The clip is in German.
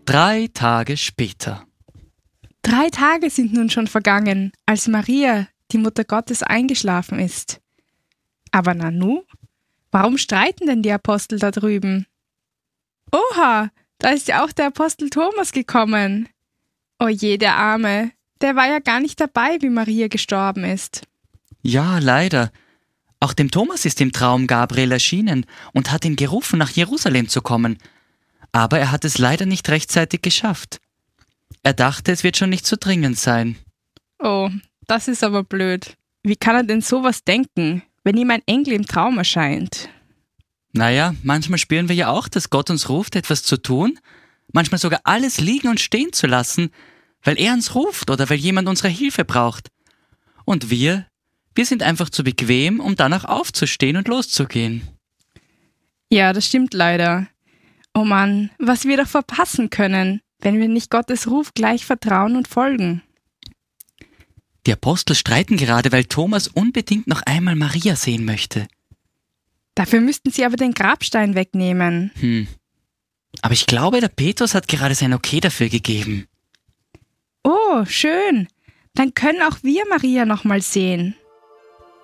3 Tage später. 3 Tage sind nun schon vergangen, als Maria, die Mutter Gottes, eingeschlafen ist. Aber Nanu, warum streiten denn die Apostel da drüben? Oha, da ist ja auch der Apostel Thomas gekommen. Oh je, der Arme, der war ja gar nicht dabei, wie Maria gestorben ist. Ja, leider. Auch dem Thomas ist im Traum Gabriel erschienen und hat ihn gerufen, nach Jerusalem zu kommen. Aber er hat es leider nicht rechtzeitig geschafft. Er dachte, es wird schon nicht so dringend sein. Oh, das ist aber blöd. Wie kann er denn sowas denken, wenn ihm ein Engel im Traum erscheint? Naja, manchmal spüren wir ja auch, dass Gott uns ruft, etwas zu tun, manchmal sogar alles liegen und stehen zu lassen, weil er uns ruft oder weil jemand unsere Hilfe braucht. Und wir sind einfach zu bequem, um danach aufzustehen und loszugehen. Ja, das stimmt leider. Oh Mann, was wir doch verpassen können, wenn wir nicht Gottes Ruf gleich vertrauen und folgen. Die Apostel streiten gerade, weil Thomas unbedingt noch einmal Maria sehen möchte. Dafür müssten sie aber den Grabstein wegnehmen. Aber ich glaube, der Petrus hat gerade sein Okay dafür gegeben. Oh, schön. Dann können auch wir Maria noch mal sehen.